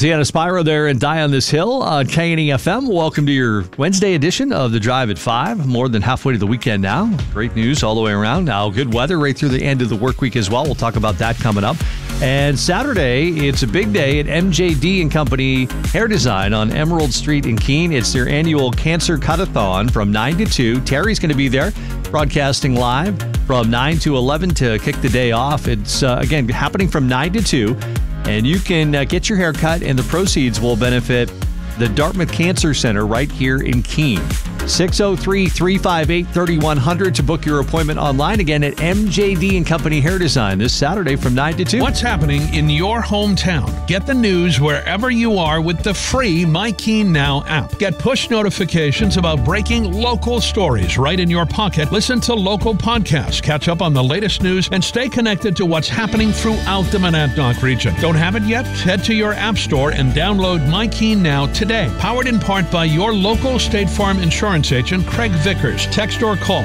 Deanna Spiro there and Die on This Hill on KNEFM. Welcome to your Wednesday edition of The Drive at 5. More than halfway to the weekend now. Great news all the way around. Now, good weather right through the end of the work week as well. We'll talk about that coming up. And Saturday, it's a big day at MJD & Company Hair Design on Emerald Street in Keene. It's their annual Cancer Cut-a-thon from 9 to 2. Terry's going to be there broadcasting live from 9 to 11 to kick the day off. It's, again, happening from 9 to 2. And you can get your hair cut, and the proceeds will benefit the Dartmouth Cancer Center right here in Keene. 603-358-3100 to book your appointment online again at MJD & Company Hair Design this Saturday from 9 to 2. What's happening in your hometown? Get the news wherever you are with the free My Keene Now app. Get push notifications about breaking local stories right in your pocket. Listen to local podcasts, catch up on the latest news, and stay connected to what's happening throughout the Monadnock region. Don't have it yet? Head to your app store and download My Keene Now today. Powered in part by your local State Farm insurance agent, Craig Vickers. Text or call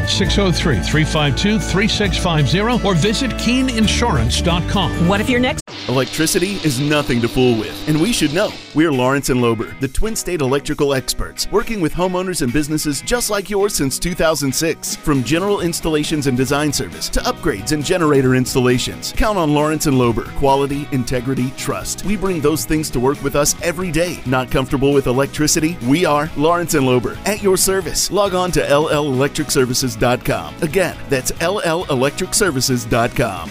603-352-3650 or visit KeeneInsurance.com. What if your next... Electricity is nothing to fool with, and we should know. We're Lawrence & Lober, the Twin State electrical experts, working with homeowners and businesses just like yours since 2006. From general installations and design service to upgrades and generator installations. Count on Lawrence & Lober. Quality, integrity, trust. We bring those things to work with us every day. Not comfortable with electricity? We are Lawrence & Lober. At your service. Log on to LLElectricServices.com. Again, that's LLElectricServices.com.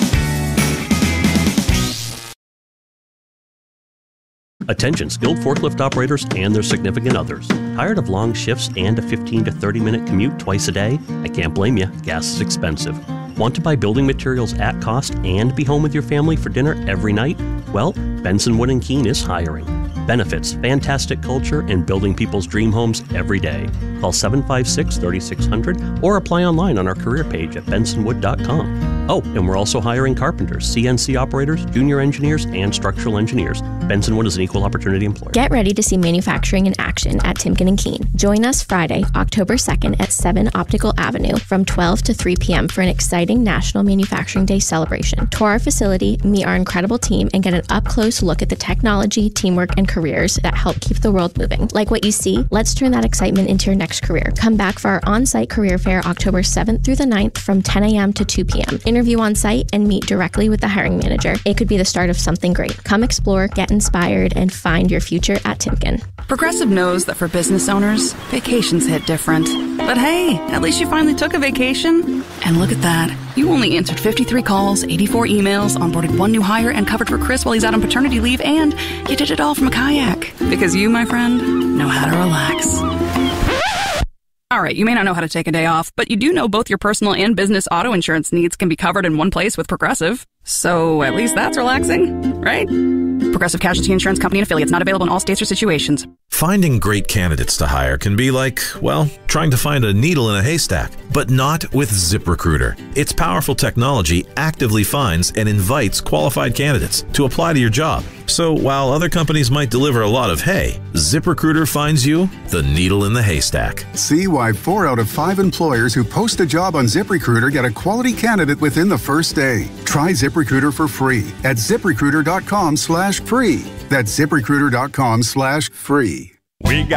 Attention skilled forklift operators and their significant others. Tired of long shifts and a 15 to 30 minute commute twice a day? I can't blame you. Gas is expensive. Want to buy building materials at cost and be home with your family for dinner every night? Well, Benson Wood & Keene is hiring. Benefits, fantastic culture, and building people's dream homes every day. Call 756-3600 or apply online on our career page at bensonwood.com. Oh, and we're also hiring carpenters, CNC operators, junior engineers, and structural engineers. Benson Wood is an equal opportunity employer. Get ready to see manufacturing in action at Timken & Keene. Join us Friday, October 2nd at 7 Optical Avenue from 12 to 3 p.m. for an exciting National Manufacturing Day celebration. Tour our facility, meet our incredible team, and get an up-close look at the technology, teamwork, and careers that help keep the world moving. Like what you see? Let's turn that excitement into your next career. Come back for our on-site career fair October 7th through the 9th from 10 a.m. to 2 p.m. Interview on site and meet directly with the hiring manager. It could be the start of something great. Come explore, get inspired, and find your future at Timken. Progressive knows that for business owners, vacations hit different. But hey, at least you finally took a vacation. And look at that. You only answered 53 calls, 84 emails, onboarded one new hire, and covered for Chris while he's out on paternity leave, and you did it all from a kayak. Because you, my friend, know how to relax. All right, you may not know how to take a day off, but you do know both your personal and business auto insurance needs can be covered in one place with Progressive. So at least that's relaxing, right? Progressive Casualty Insurance Company and affiliates, not available in all states or situations. Finding great candidates to hire can be like, well, trying to find a needle in a haystack, but not with ZipRecruiter. Its powerful technology actively finds and invites qualified candidates to apply to your job. So while other companies might deliver a lot of hay, ZipRecruiter finds you the needle in the haystack. See why 4 out of 5 employers who post a job on ZipRecruiter get a quality candidate within the first day. Try ZipRecruiter for free at ZipRecruiter.com/free. That's ZipRecruiter.com/free. We got